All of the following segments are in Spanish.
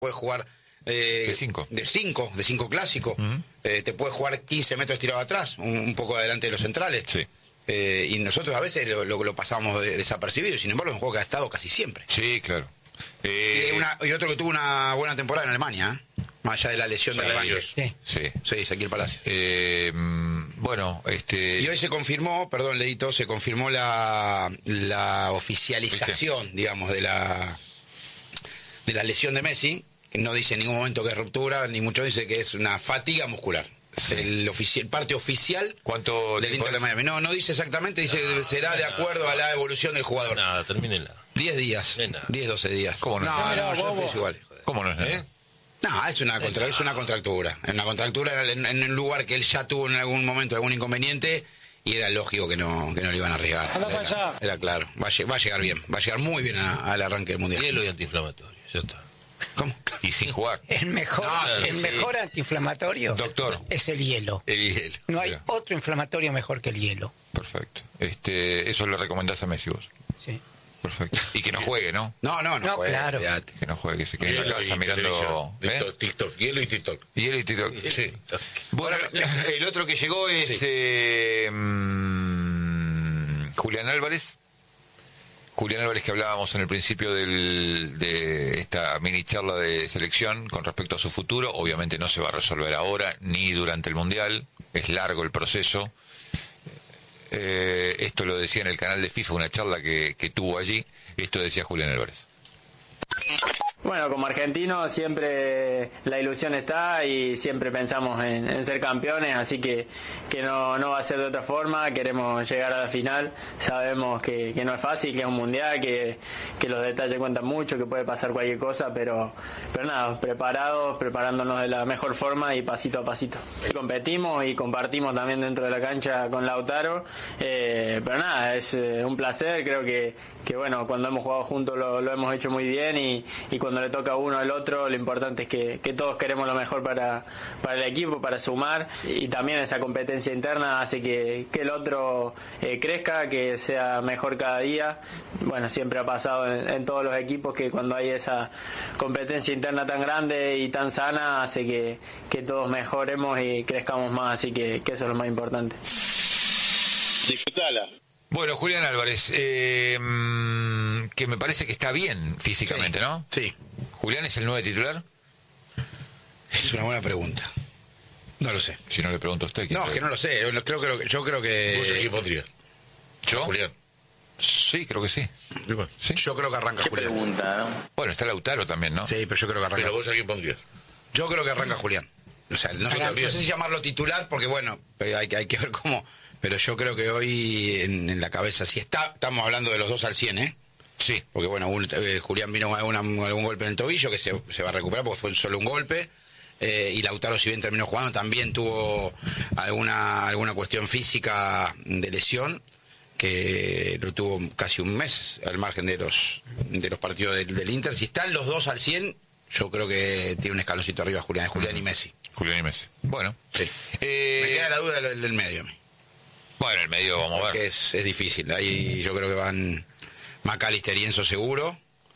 puede jugar de 5 clásico. Te puede jugar 15 metros tirado atrás, un poco adelante de los centrales. Sí. Y nosotros a veces lo pasamos desapercibido, sin embargo es un juego que ha estado casi siempre. Sí, claro. Y otro que tuvo una buena temporada en Alemania, más allá de la lesión de arranque. Sí, Ezequiel Palacios. Bueno, Y hoy se confirmó, perdón, Leito, se confirmó la oficialización, digamos, de la lesión de Messi. No dice en ningún momento que es ruptura, ni mucho dice que es una fatiga muscular. Sí. El parte oficial del Inter de Miami. No dice exactamente, dice que será de acuerdo a la evolución del jugador. Nada, termínenla. 10 días, 10, 12 días. ¿Cómo no? No, yo pienso igual. ¿Cómo no es? No, es una contractura. Es una contractura en un lugar que él ya tuvo en algún momento algún inconveniente y era lógico que no le iban a arriesgar. Era claro. Va a llegar bien, va a llegar muy bien al arranque del Mundial. Hielo y antiinflamatorio, ya está. ¿Cómo? Y sin jugar. El mejor antiinflamatorio, doctor, es el hielo. El hielo. No hay otro inflamatorio mejor que el hielo. Perfecto. Eso lo recomendás a Messi vos. Sí. Perfecto. Y que no juegue, ¿no? No juegue. Claro. Que no juegue, que se quede en la casa mirando. TikTok, hielo y TikTok. Hielo y TikTok. Sí. Bueno, el otro que llegó es Julián Álvarez. Julián Álvarez, que hablábamos en el principio de esta mini charla de selección con respecto a su futuro. Obviamente no se va a resolver ahora ni durante el Mundial. Es largo el proceso. Esto lo decía en el canal de FIFA, una charla que tuvo allí. Esto decía Julián Álvarez. Bueno, como argentino siempre la ilusión está y siempre pensamos en ser campeones, así que no va a ser de otra forma. Queremos llegar a la final, sabemos que no es fácil, que es un mundial, que los detalles cuentan mucho, que puede pasar cualquier cosa, pero nada, preparándonos de la mejor forma y pasito a pasito. Competimos y compartimos también dentro de la cancha con Lautaro, pero nada, es un placer. Creo que bueno, cuando hemos jugado juntos lo hemos hecho muy bien y cuando le toca a uno al otro, lo importante es que todos queremos lo mejor para el equipo, para sumar, y también esa competencia interna hace que el otro crezca, que sea mejor cada día. Bueno, siempre ha pasado en todos los equipos que cuando hay esa competencia interna tan grande y tan sana, hace que todos mejoremos y crezcamos más, así que eso es lo más importante. Disfrutala. Bueno, Julián Álvarez, que me parece que está bien físicamente, sí, ¿no? Sí. ¿Julián es el 9 titular? Es una buena pregunta. No lo sé. Si no le pregunto a usted. No, es que no lo sé. Yo creo que... ¿Vos a quién pondrías? ¿Yo? Julián. Sí, creo que sí. ¿Sí? Yo creo que arranca Julián. Pregunta, ¿no? Bueno, está Lautaro también, ¿no? Sí, pero yo creo que arranca. ¿Pero vos a quién pondrías? Yo creo que arranca Julián. O sea, no sé si llamarlo titular, porque bueno, hay que ver cómo... Pero yo creo que hoy en la cabeza, si estamos hablando de los dos al 100, ¿eh? Sí. Porque bueno, Julián vino con algún golpe en el tobillo que se va a recuperar porque fue solo un golpe. Y Lautaro, si bien terminó jugando, también tuvo alguna cuestión física de lesión, que lo tuvo casi un mes al margen de los partidos del Inter. Si están los dos al 100, yo creo que tiene un escaloncito arriba Julián y Messi. Julián y Messi. Bueno. Sí. Me queda la duda del medio. Bueno, el medio vamos a ver. Que es difícil. Ahí yo creo que van McAllister y Enzo seguro.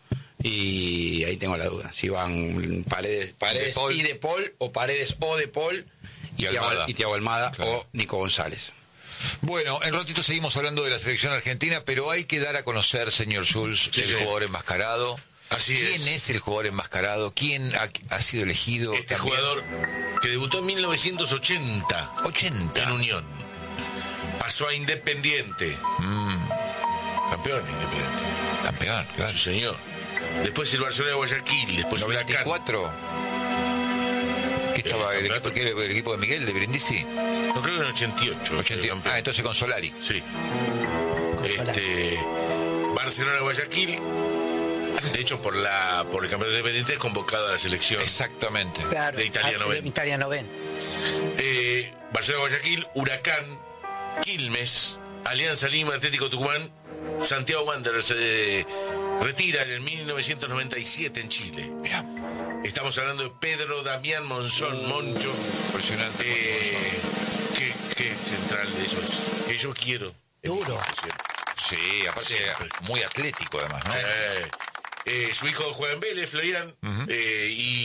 Y ahí tengo la duda. Si van Paredes y De Paul, o Paredes o De Paul, y Thiago Almada, claro, o Nico González. Bueno, en ratito seguimos hablando de la selección argentina, pero hay que dar a conocer, señor Schulz, el jugador enmascarado. ¿Quién es el jugador enmascarado? ¿Quién ha sido elegido? Este jugador que debutó en 1980 en Unión. Pasó a Independiente. Campeón Independiente. Campeón, claro. Sí, señor. Después el Barcelona de Guayaquil. Después 94. ¿Qué estaba? ¿El equipo de Miguel, de Brindisi? No, creo que en 88. Entonces con Solari. Sí. Barcelona de Guayaquil. De hecho, por el campeonato independiente es convocado a la selección. Exactamente. Claro, de Italia 90. Italia 90. Barcelona de Guayaquil, Huracán, Quilmes, Alianza Lima, Atlético Tucumán, Santiago Wanderers se retira en el 1997 en Chile. Mirá. Estamos hablando de Pedro Damián Monzón, Moncho. Impresionante. Qué central de eso es. Que yo quiero. Duro. Sí, aparte muy atlético además, ¿no? Su hijo juega en Vélez, Florian, y